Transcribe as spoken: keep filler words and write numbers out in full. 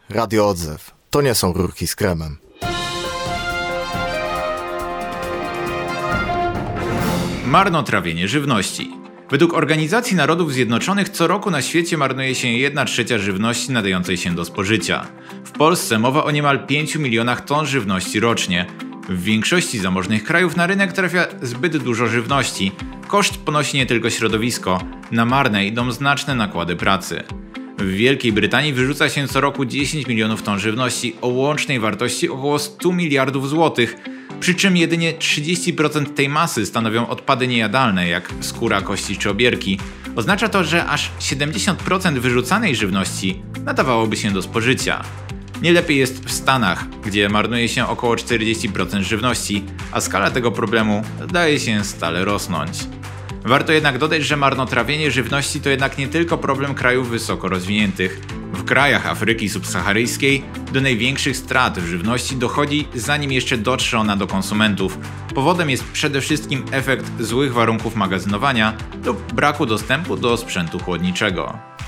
Radio Odzew. To nie są rurki z kremem. Marnotrawienie żywności. Według Organizacji Narodów Zjednoczonych co roku na świecie marnuje się jedna trzecia żywności nadającej się do spożycia. W Polsce mowa o niemal pięciu milionach ton żywności rocznie. W większości zamożnych krajów na rynek trafia zbyt dużo żywności. Koszt ponosi nie tylko środowisko, na marne idą znaczne nakłady pracy. W Wielkiej Brytanii wyrzuca się co roku dziesięć milionów ton żywności o łącznej wartości około stu miliardów złotych, przy czym jedynie trzydzieści procent tej masy stanowią odpady niejadalne, jak skóra, kości czy obierki. Oznacza to, że aż siedemdziesiąt procent wyrzucanej żywności nadawałoby się do spożycia. Nie lepiej jest w Stanach, gdzie marnuje się około czterdzieści procent żywności, a skala tego problemu zdaje się stale rosnąć. Warto jednak dodać, że marnotrawienie żywności to jednak nie tylko problem krajów wysoko rozwiniętych. W krajach Afryki subsaharyjskiej do największych strat w żywności dochodzi, zanim jeszcze dotrze ona do konsumentów. Powodem jest przede wszystkim efekt złych warunków magazynowania lub braku dostępu do sprzętu chłodniczego.